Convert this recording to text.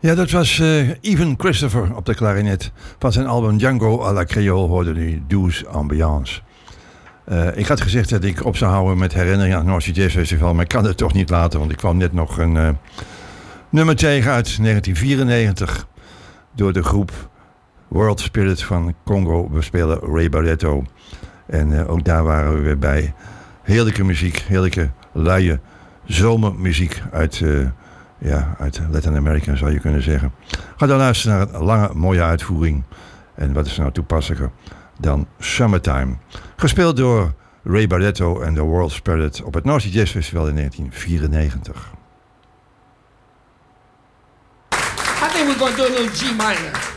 Ja, dat was Evan Christopher op de klarinet. Van zijn album Django à la Creole hoorde u Douce Ambiance. Ik had gezegd dat ik op zou houden met herinneringen aan het North Sea Jazz Festival, maar ik kan het toch niet laten, want ik kwam net nog een nummer tegen uit 1994 door de groep World Spirit van Congo bespeelde Ray Barretto. En ook daar waren we weer bij. Heerlijke muziek, heerlijke luie zomermuziek uit Latin Amerika zou je kunnen zeggen. Ga dan luisteren naar een lange mooie uitvoering. En wat is nou toepasselijker dan Summertime. Gespeeld door Ray Barretto en de World Spirit op het North Sea Jazz Festival in 1994. I think we're going to do a little G minor.